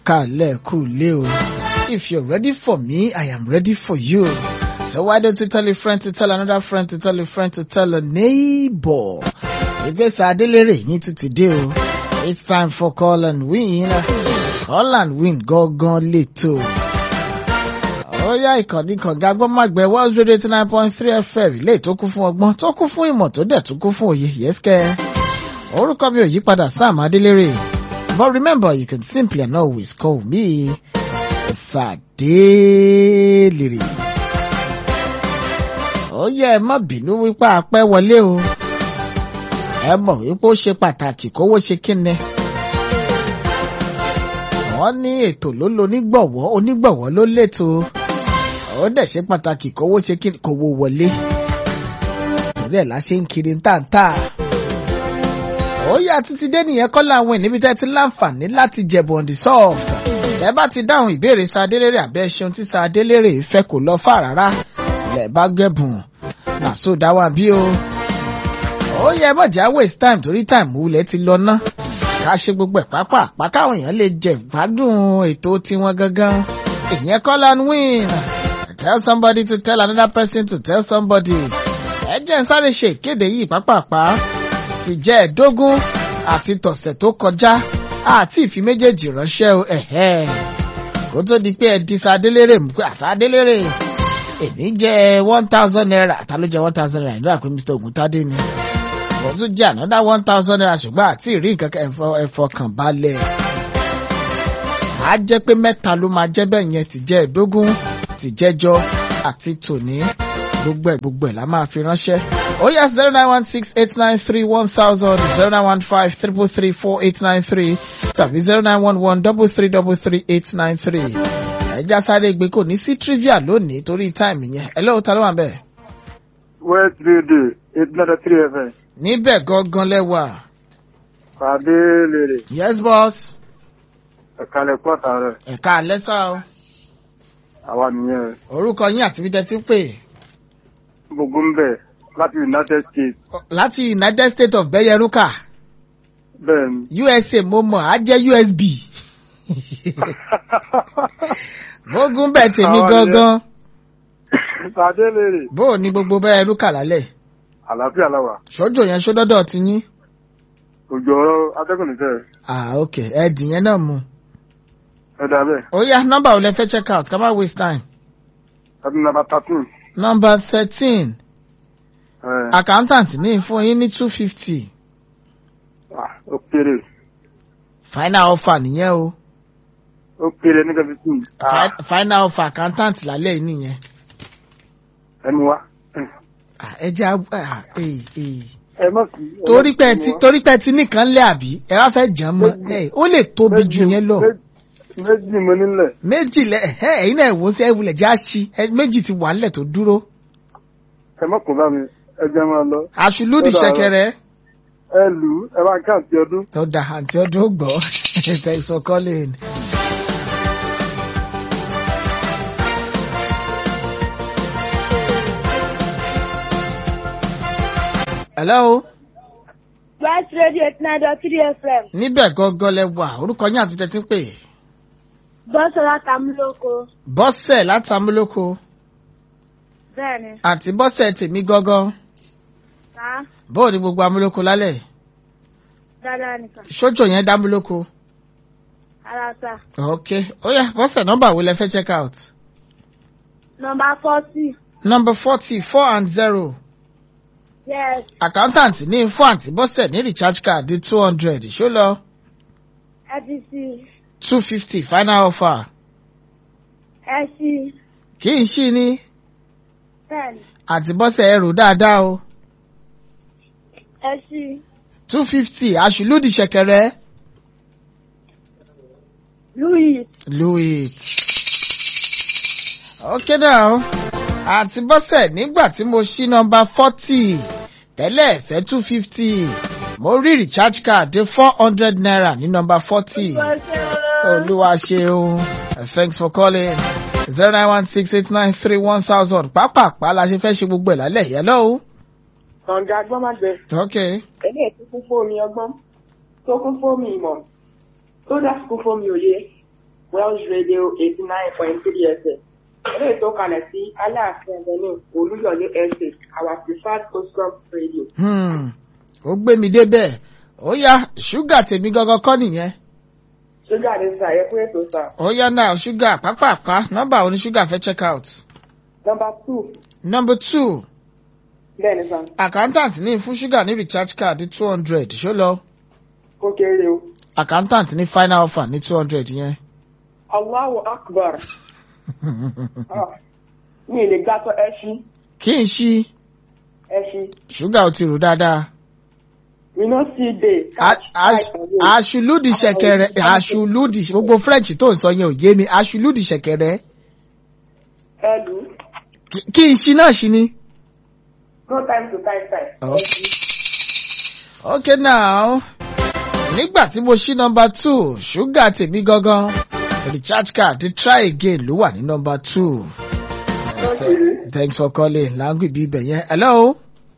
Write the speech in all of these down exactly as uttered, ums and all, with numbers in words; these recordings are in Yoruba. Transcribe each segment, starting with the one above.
Kale Kuleo. If you're ready for me, I am ready for you. So why don't you tell a friend to tell another friend to tell a friend to tell a neighbor? If it's Adelere, you need to do. It's time for call and win. Call and win, go go little. Oh yeah, ìkànnì kan gagbọ́n mágbẹ́ one oh eight nine point three F M ilé tó kún fún ọgbọ́n tó kún fún ìmọ̀ tó dẹ̀ tó kún fún òye. Yes kẹ́. Orúkọ mi ò yí padà Sam Adelere. But remember, you can simply and always call me Sadelere. Ó yẹ ẹ má bínú wípé a pẹ́ wọlé o. Ẹ mọ̀ wípé ó ṣe pàtàkì kówó ṣe kíni. Wọ́n ní ètò ló lo onígbọ̀wọ́, onígbọ̀wọ́ ló létò. Ó dẹ̀ ṣe pàtàkì kówó ṣe kíni kówó wọlé. Torí ẹ̀ la ṣe ń kiri táǹtà. Ó yá títí dé nìyẹn kọ́ láwọn níbi tẹ́ ti láǹfààní láti jẹ̀bù on the soft. Ẹ bá ti dáhùn ìbéèrè Sadelere àbẹ́ ṣeun tí Sadelere fẹ́ kò lọ fà rárá. Lẹ̀ bá gbẹ̀bùn. Nàṣó dá wà bí o. Ó yẹ mọ̀já waste time torí time wulẹ̀ ti lọ ná. Ká ṣe gbogbo ẹ̀ pápá káwọn èèyàn lè jẹ gbádùn ètò tiwọn gangan. Ìyẹn call and win. Tell somebody to tell another person to tell somebody. Ẹ jẹ́ n sáré ṣe ìkéde yìí pápápá. Ti jẹ́ ẹ̀dógún àti tọ̀sẹ̀ tó kọjá àti ìfi méjèèjì ránṣẹ́ o ẹ̀hẹ́. Kó tó di pé ẹ di Sadelere mú pé Sadelere. Èmi jẹ́ one thousand naira. Ta ló jẹ́ one thousand naira? Ìlú àpé Mister Ògúntádé ni. Wọ́n tún jẹ́ another one thousand naira ṣùgbọ́n àti ìrí nǹkan ẹ̀fọ́ kan balẹ̀. A jẹ́ pé mẹ́ta ló máa jẹ́ bẹ́ẹ̀ yẹn ti jẹ́ ẹ̀dógún, ti jẹ́jọ́ àti tòní. Gbogbo ẹ̀ gbogbo ẹ̀ la máa fi ránṣẹ́. Ó yá zero nine one six eight nine three one thousand zero nine one five three three four eight nine three tàbí zero nine one one three three three three eight nine three. Ẹja sáré gbé kò ní sí trivia lónìí torí time yẹn. Hello, ta ló wà ńbẹ̀? West Radio eight nine three F M. Níbẹ̀ gangan lẹ́wà. Sadelere. Yes boss. Ẹ̀ka lẹ pọ̀ tààrẹ. Ẹ̀ka alẹ́ sá o. Àwa nìyẹn. Orúkọ yín àti bídẹ́ ti ń pè. Bògúnbẹ̀ láti United States. Láti United States of Beyeruka. Bẹ́ẹ̀ni. U S A mo mọ̀ á jẹ́ U S B. Bògúnbẹ̀ tèmi gangan. Sadelere. Bó o ní gbogbo Beyeruka lálẹ́? Àlàáfíà láwà. Ṣọ́jọ́ yẹn ṣó dọ́dọ̀ ti yín? Òjò ọ̀rọ̀ atẹ́gùn nìfẹ́. Ah ok, ẹ̀dì yẹn náà mu. Ẹ dà bẹ́ẹ̀. Ó yá nọ́mbà ò lẹ fẹ́ check out, ká má waste time. Ẹbí nàbà thirteen. Number thirteen. Accountant ní fún yín ní two fifty. Ah, ó kéré. Final offer nìyẹn o. Ó kéré ní fifteen. Fi- Final offer accountant lálẹ́ yìí nìyẹn. Ẹnu wa. Ẹ jẹ́ ah eh eh. Ẹ má fi. Torí pé ti torí pé ti nìkan lé àbí ẹ wá fẹ́ jàn mọ́ ẹ ó lè tóbi jù yẹn lọ. Méjì mo nílẹ̀. Méjì lẹ ẹ ẹ̀yin náà wò ó sí ẹ wulẹ̀ já sí ẹ méjì ti wà nílẹ̀ tó dúró. Ẹ má kó bá mi. Ẹ jẹ́ máa lọ. Àṣùlùdì ṣẹ̀kẹ̀rẹ̀. Ẹ lù ú. Ẹ bá ń ká àti ọdún. Tó da àǹtí ọdún gbọ́. Thanks for calling. Hello. West Radio eight nine dot three F M. Níbẹ̀ gangan lẹ wà orúkọ yín àti tẹ́tí ń pè. Bọ́sẹ̀ látàmúlòkó. Bọ́sẹ̀ látàmúlòkó. Bẹ́ẹ̀ni. Àti bọ́sẹ̀ tèmi gangan. Ká. Bóò ni gbogbo amúlòkó lálẹ́? Dáadáa nìkan. Ṣójò yẹn dámúlòkó. Ara ta. Ok. Ó yá bọ́sẹ̀ nọ́mbà wo lẹ fẹ́ check out? Nọmba forty. Number forty four and zero. Yes. Accountant ní fún àǹtí bọ́sẹ̀ ní recharge card di two hundred. Ṣó lọ? Ẹ ti sí. two fifty final offer. Ẹ sí. Kì í ṣí ní Bẹ́ẹ̀ni. àǹtí bọ́sẹ̀ ẹrù dáadáa o. Ẹ sí. two fifty Àṣùlùdì ṣẹ̀kẹ̀rẹ̀. Louis. Louis. Okay now. Àǹtí bọ́sẹ̀ nígbà tí mo ṣí nọ́mbà forty tẹ́lẹ̀ fẹ́ two fifty mo rí recharge card dé four hundred naira ní nọ́mbà forty. Olúwa ṣeun. Thanks for calling. zero nine one six eight nine three one thousand. Pápápá la ṣe fẹ́ ṣe gbogbo ẹ̀ lálẹ́. Hello. Kànga agbọ́n máa gbẹ. Okay. Eléyìí tó kún fún omi ọgbọ́n, tó kún fún omi ìmọ̀, tó dá kún fún omi òye. Welsh Radio eighty nine point three F M. Eléyìí tó kalẹ̀ sí Aláàfin Avenue, Olúyọ̀lé Estate, our preferred Oscom radio. Hmm. Ó gbé mi débẹ̀. Ó yá, ṣúgà tèmi gangan kọ́ nìyẹn. Ṣúgà ní sà, ẹ kú ètò sà. Ó yá náà, ṣúgà pápápá. Nọ́mbà wo ni ṣúgà fẹ́ check out? Number two. Number two. Bẹ́ẹ̀ni sà. Accountant ní fún ṣúgà ní recharge card two hundred. Ṣó lọ? Ó kéré o. Accountant ní final offer ní two hundred yẹn. Allahu Akbar. Ah, mi ì lè gbàtọ̀ ẹṣin. Kí n ṣí? Ẹṣin. Ṣúgà ò ti rò dáadáa. We no see day. Aṣùlùdì ṣẹ̀kẹ̀rẹ̀, aṣùlùdì, gbogbo French tó ń sọ yẹn ò yé mi, aṣùlùdì ṣẹ̀kẹ̀rẹ̀. Ẹlú. Kí n ṣí náà ṣí ni? No time to time time. Okay. Okay now. Nígbà tí mo ṣí number two, ṣúgà tèmi gangan, recharge card try again ló wà ní number two. Okay. Thanks for calling. Langu ibi ibẹ̀ yẹn. Hello?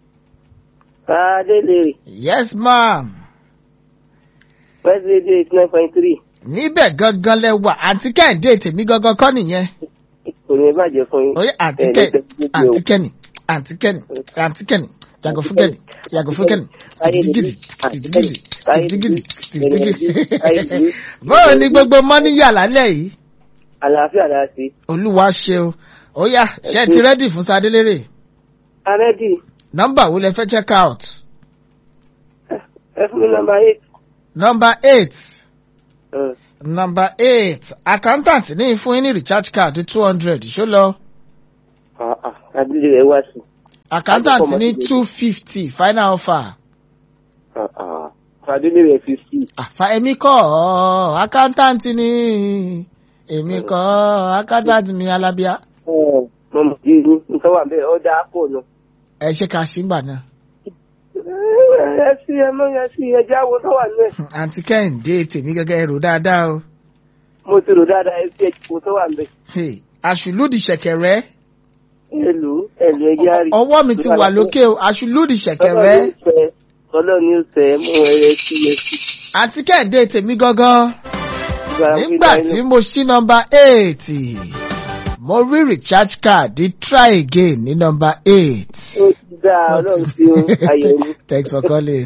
Adele, Yes ma'am. West Radio eighty nine point three. Níbẹ̀ gangan lẹ́wà, àǹtí Kẹ́hìndé tèmi gangan kọ́ nìyẹn. Kò ní bàjẹ́ fún yín. Oye àǹtí Kẹ́hìndé, àǹtí Kẹ́hìndé, àǹtí Kẹ́hìndé, àǹtí Kẹ́hìndé, yàgò fún Kẹ́hìndé, yàgò fún Kẹ́hìndé, tìtìgìdì, tìtìgìdì, tìtìgìdì, tìtìgìdì. Bọ́ọ̀ ni gbogbo mọ́ní yà lálẹ́ yìí. Àlàáfíà la sí. Olúwa ṣe o. Ó yá, ṣé ẹ ti rẹ́dì fún Sadélérè? Arẹ́dì. Nọ́mbà wo lẹ fẹ́ check out? Ẹ fún mi nọmba eight. Number eight. Uh. Number eight. Accountant ní fún yín ní recharge card two hundred. Ṣó lọ? Adele rẹ̀ wá sí. Accountant ní two fifty final offer. Adele rẹ̀ fifty. Àfa èmi kọ́ accountant ní èmi kọ́ accountant mi Alábíà. Mo mọ̀ jí ní nǹkan wà bẹ́ẹ̀ ó dáa pọ̀ lọ. Ẹ ṣe ká ṣí gbà náà. Ẹ sí ẹ mọ́ yẹn sí ẹja wo tó wà nílẹ̀. Àǹtí Kẹ́hìndé tèmi gẹ́gẹ́ rò dáadáa o. Mo ti rò dáadáa ẹ sí ẹja wo tó wà nílẹ̀. Aṣùlùdì ṣẹ̀kẹ̀rẹ̀. Èlò èlò ẹja rí. Ọwọ́ mi ti wà lókè o, aṣùlùdì ṣẹ̀kẹ̀rẹ̀. Ọlọ́run ní sẹ́ mú ẹrẹ sí ẹ sí. Àǹtí Kẹ́hìndé tèmi gangan. Nígbà tí mo ṣí nọmba eight, mo rí recharge card try again ní nọmba eight. Ó ti dá Ọlọ́run sí ayẹyẹ. Thanks for calling.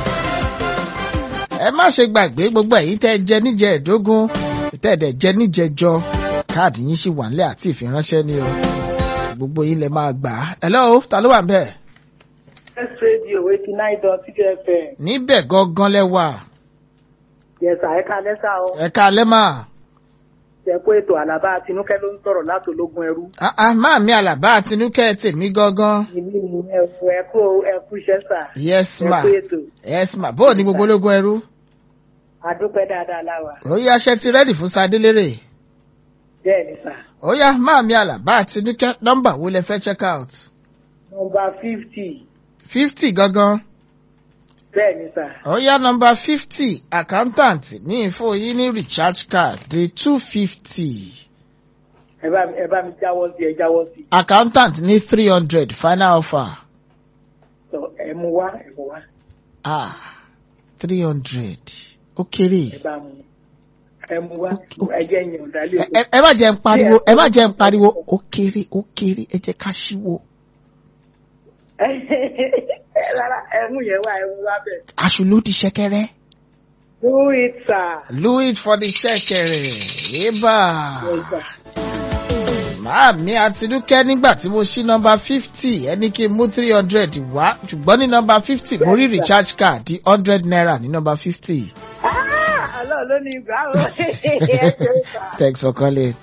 Ẹ má ṣe gbàgbé gbogbo èyí tẹ́ jẹ níjẹ ẹ̀dógún, tẹ́ dẹ̀ jẹ níjẹjọ, káàdì yín ṣì wà nílẹ̀ àti ìfiránṣẹ́ ni o. Gbogbo yín lẹ máa gbà á. Hello, ta ló wà ń bẹ̀? West Radio eighty nine point three F M. Níbẹ̀ gangan lẹ wà. Yẹ̀sà ẹ̀ka lẹ́sà o. Ẹ̀ka lẹ́mà. Ṣẹ̀kú ètò Àlàbá Tinúkẹ́ ló ń sọ̀rọ̀ láti ológun ẹrú. Ah máa mi Àlàbá Tinúkẹ́ tèmi gangan. Ìlú mi ẹ̀kú ẹ̀kú ẹ̀kú ṣẹ́sà. Yes ma. Ẹ̀kú ètò. Yes ma. Bó o ní gbogbo ológun ẹrú? Adúpẹ́ dáadáa láwa. Ó yá ṣe ti rẹ́dì fún Sadélérè. Bẹ́ẹ̀ni sà. Ó yá máa mi Àlàbá Tinúkẹ́ nọ́mbà wo lẹ fẹ́ check out? Nọmba fifty. Fifty gangan. Bẹ́ẹ̀ni sà. Ó yá nọmba fifty accountant ní ìfún yín ní recharge card di two fifty. Ẹ bá mi ẹ bá mi jáwọ́ sí ẹ jáwọ́ sí. Accountant ní three hundred final offer. Sọ ẹ mú wá ẹ mú wá. Ah three hundred ó kéré. Ẹ bá mu ẹ mú wá ẹ jẹ́ yẹn ọ̀dàlẹ̀. Ẹ má jẹ́ ń pariwo ẹ má jẹ́ ń pariwo ó kéré ó kéré ẹ jẹ́ ká ṣíwó. Rárá ẹ mú yẹn wá ẹ mú wá bẹ̀. Aṣùlùdì ṣẹ̀kẹ̀rẹ̀. Do it sir. Do it for the ṣẹ̀kẹ̀rẹ̀. Eba. Màámi Àtinúkẹ́ nígbà tí mo ṣí nọmba fifty ẹni kí n mú three hundred wá ṣùgbọ́n ní nọmba fifty mo rí recharge card di hundred naira ní nọmba fifty. Àlọ́ ló ní ìgbà wo. Thanks for calling.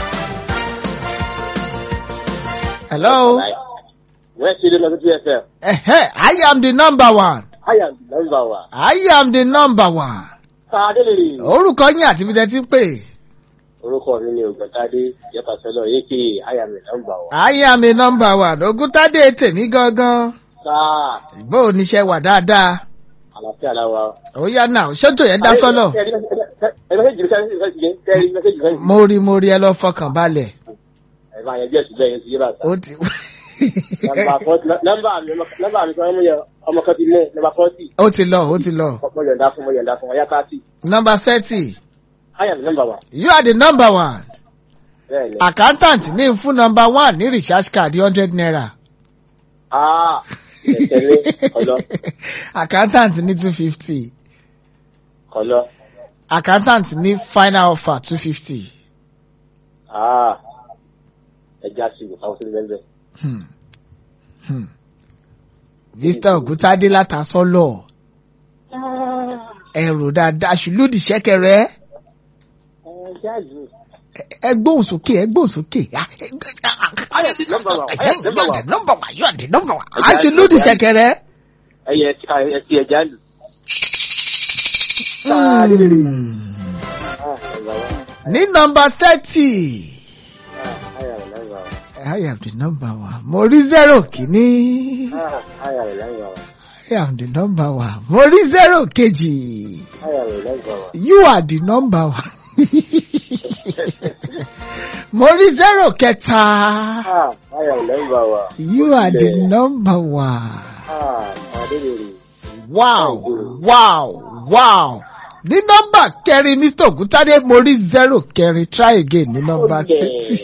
Hello. West Radio ninety two F M. Eh, I am the number one. I am the number one. I am the number one. Sadélérè. Orúkọ yín àti ibi tẹ́ ti ń pè. Orúkọ mi ni Ògùntádé Jẹ́pàṣẹ́lọ̀ yékè I am the number one. I am the number one. Ògùntádé tèmi gangan. Sáà. Bó o níṣẹ́ wà dáadáa. Àlàáfíà láwa. Ó yá náà, ṣètò yẹn dá sọ́nà. Ẹ mẹ́sẹ̀jì mẹ́sẹ̀jì kẹ́rì mẹ́sẹ̀jì mẹ́sẹ̀jì. Mo rí mo rí ẹ lọ fọkàn balẹ̀. Ẹ máa yẹn jẹ́ ìṣúlẹ̀ yẹn sí yé bàtà. Ó ti. Nọ́mbà forty nọ́mbà mi nọ́mbà mi sọ mú yẹ ọmọ kan ti lé nọ́mbà forty. Ó ti lọ ó ti lọ. Mo yọ̀ǹda fún mo yọ̀ǹda fún ọyá thirty. Nọ́mbà thirty. I am number one. You are the number one. Bẹ́ẹ̀ni. Accountant ní fún number one ní recharge card hundred naira. Ah, ẹ̀tẹ̀lé kọlọ. Accountant ní two fifty. Kọlọ. Accountant ní final offer two fifty. Ah, ẹja sí i, àwọn sílẹ̀ bẹ́ẹ̀. Hmm. Hmm. Mister Ògúntádé látàsọ́lọ̀. Ẹ̀rù dáadáa ṣùlùdì ṣẹ́kẹrẹ. Ẹja yìí. Ẹ gbóhùn sókè, ẹ gbóhùn sókè. I am the number one. I am the number one. Number one, you are the number one. Aṣùlùdì ṣẹ́kẹrẹ. Ẹyẹ ti ẹja lù. Hmm. Ah, number one. Ní number thirty. Ah, I am number one. I am the number one. Mo rí zero kìíní. Ah, I am number one. I am the number one. Mo rí zero kejì. I am number one. You are the number one. Mo rí zero kẹta. Ah, I am number one. You are the number one. Ah, Adéyẹ̀rì. Wow, wow, wow. Ní nọ́mbà kẹrin, Mister Ògúntádé, mo rí zero kẹrin. Try again ní nọ́mbà thirty.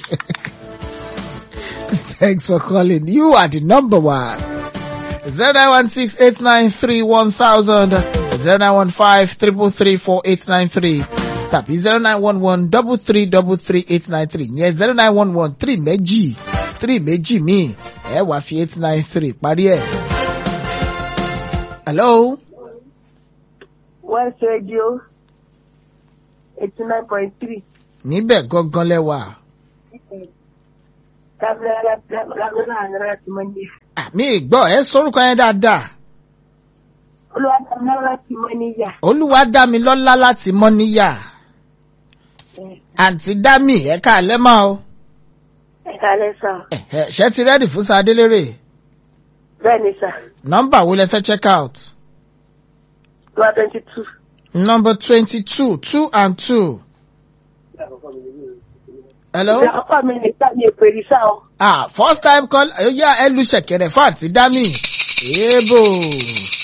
Thanks for calling. You are the number one. zero nine one six eight nine three one thousand, zero nine one five three three four eight nine three, tàbí zero nine one one three three three three eight nine three. Yẹn zero nine one one three méjì, three méjì míì. Ẹ wá fi eight nine three parí ẹ̀. Hello? West Radio eighty nine point three. Níbẹ̀ gangan lẹ́wà. Àmì ìgbọ́ ẹ sórúkọ yẹn dáadáa. Olúwadámilọ́lá láti Mọ́níyà. Olúwadámilọ́lá láti Mọ́níyà. Àǹtí Dámì ẹ káalẹ́ máa o. Ẹ káalẹ́ sà. Ẹ̀hẹ̀, ṣé ti rẹ́dì fún Sadélérè? Bẹ́ẹ̀ni sà. Nọ́mbà wo lẹ fẹ́ check out? Number twenty-two. Number twenty-two, two and two. Hello? Ìjọba mi nìkan ni èpè rí sá o. Ah, first time call. Ó yá ẹ lu ṣẹ̀kẹ̀rẹ̀ fún àǹtí Dámì. Ebo.